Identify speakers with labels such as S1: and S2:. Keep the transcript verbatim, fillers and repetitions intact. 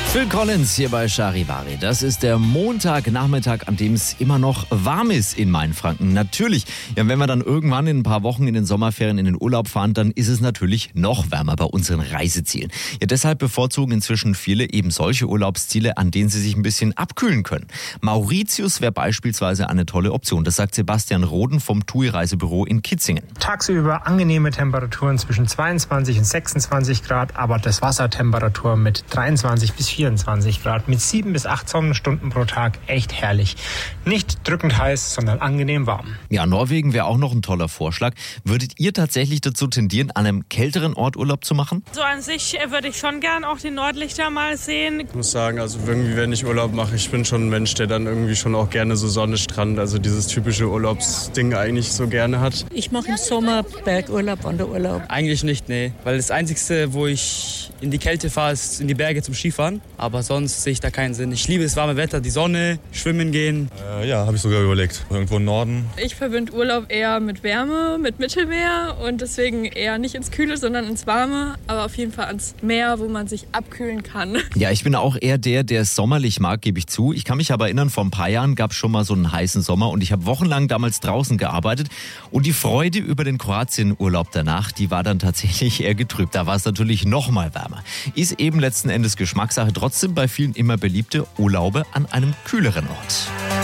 S1: Phil Collins hier bei Charivari. Das ist der Montagnachmittag, an dem es immer noch warm ist in Mainfranken. Natürlich, ja, wenn wir dann irgendwann in ein paar Wochen in den Sommerferien in den Urlaub fahren, dann ist es natürlich noch wärmer bei unseren Reisezielen. Ja, deshalb bevorzugen inzwischen viele eben solche Urlaubsziele, an denen sie sich ein bisschen abkühlen können. Mauritius wäre beispielsweise eine tolle Option. Das sagt Sebastian Roden vom T U I-Reisebüro in Kitzingen.
S2: Tagsüber angenehme Temperaturen zwischen zweiundzwanzig und sechsundzwanzig Grad, aber das Wassertemperatur mit dreiundzwanzig bis vierundzwanzig Grad, mit sieben bis acht Sonnenstunden pro Tag, echt herrlich. Nicht drückend heiß, sondern angenehm warm.
S1: Ja, Norwegen wäre auch noch ein toller Vorschlag. Würdet ihr tatsächlich dazu tendieren, an einem kälteren Ort Urlaub zu machen?
S3: So an sich würde ich schon gern auch die Nordlichter mal sehen.
S4: Ich muss sagen, also irgendwie, wenn ich Urlaub mache, ich bin schon ein Mensch, der dann irgendwie schon auch gerne so Sonne, Strand, also dieses typische Urlaubsding eigentlich so gerne hat.
S5: Ich mache im Sommer Bergurlaub, Wanderurlaub.
S6: Eigentlich nicht, nee. Weil das Einzige, wo ich in die Kälte fahre, ist in die Berge zum Skifahren. Aber sonst sehe ich da keinen Sinn. Ich liebe das warme Wetter, die Sonne, schwimmen gehen.
S7: Äh, ja, habe ich sogar überlegt. Irgendwo im Norden.
S8: Ich verbinde Urlaub eher mit Wärme, mit Mittelmeer und deswegen eher nicht ins Kühle, sondern ins Warme. Aber auf jeden Fall ans Meer, wo man sich abkühlen kann.
S1: Ja, ich bin auch eher der, der es sommerlich mag, gebe ich zu. Ich kann mich aber erinnern, vor ein paar Jahren gab es schon mal so einen heißen Sommer und ich habe wochenlang damals draußen gearbeitet. Und die Freude über den Kroatien-Urlaub danach, die war dann tatsächlich eher getrübt. Da war es natürlich noch mal wärmer. Ist eben letzten Endes Geschmackssache. Trotzdem bei vielen immer beliebte Urlaube an einem kühleren Ort.